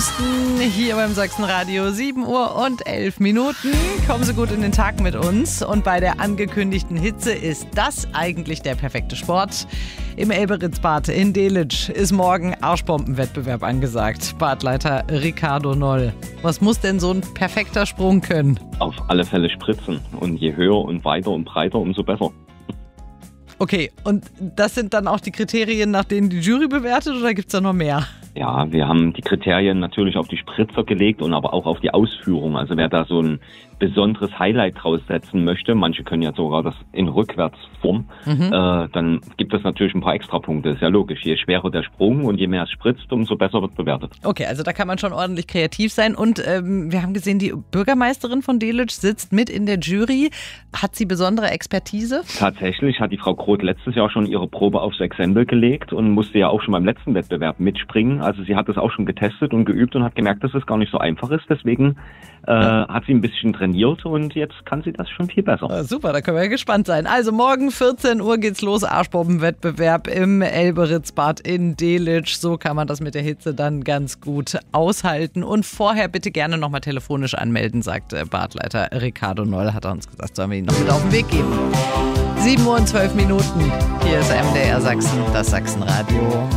Osten hier beim Sachsenradio. 7 Uhr und 11 Minuten. Kommen Sie gut in den Tag mit uns. Und bei der angekündigten Hitze ist das eigentlich der perfekte Sport. Im Elbe-Ritzbad in Delitzsch ist morgen Arschbombenwettbewerb angesagt. Badleiter Ricardo Noll. Was muss denn so ein perfekter Sprung können? Auf alle Fälle spritzen. Und je höher und weiter und breiter, umso besser. Okay, und das sind dann auch die Kriterien, nach denen die Jury bewertet, oder gibt es da noch mehr? Ja, wir haben die Kriterien natürlich auf die Spritzer gelegt und aber auch auf die Ausführung. Also wer da so ein besonderes Highlight draus setzen möchte, manche können ja sogar das in Rückwärtsform, dann gibt es natürlich ein paar Extrapunkte. Ist ja logisch. Je schwerer der Sprung und je mehr es spritzt, umso besser wird bewertet. Okay, also da kann man schon ordentlich kreativ sein. Und wir haben gesehen, die Bürgermeisterin von Delitzsch sitzt mit in der Jury. Hat sie besondere Expertise? Tatsächlich hat die Frau Groth letztes Jahr schon ihre Probe aufs Exempel gelegt und musste ja auch schon beim letzten Wettbewerb mitspringen. Also sie hat das auch schon getestet und geübt und hat gemerkt, dass es gar nicht so einfach ist. Deswegen hat sie ein bisschen trainiert und jetzt kann sie das schon viel besser. Super, da können wir gespannt sein. Also morgen 14 Uhr geht's los, Arschbombenwettbewerb im Elbe-Ritzbad in Delitzsch. So kann man das mit der Hitze dann ganz gut aushalten. Und vorher bitte gerne nochmal telefonisch anmelden, sagt Badleiter Ricardo Noll, hat er uns gesagt, sollen wir ihn noch mit auf den Weg geben. 7 Uhr und 12 Minuten. Hier ist MDR Sachsen, das Sachsenradio.